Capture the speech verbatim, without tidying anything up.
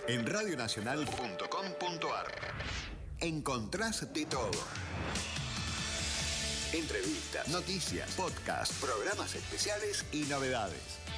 En radio nacional punto com punto ar encontrás de todo. Entrevistas, noticias, podcasts, programas especiales y novedades.